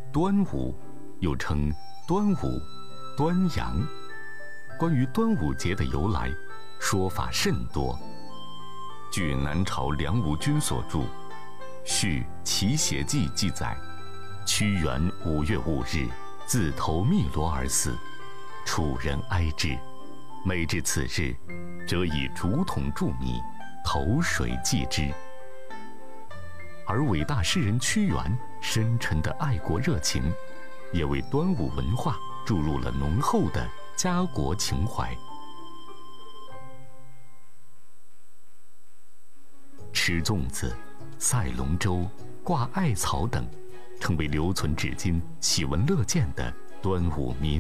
端午又称端午、端阳。关于端午节的由来，说法甚多。据南朝梁吴君所著《续齐谐记》记载，屈原5月5日自投汨罗而死，楚人哀之，每至此日，则以竹筒注米，投水祭之。而伟大诗人屈原深沉的爱国热情，也为端午文化注入了浓厚的家国情怀。吃粽子、赛龙舟、挂艾草等，成为留存至今、喜闻乐见的端午民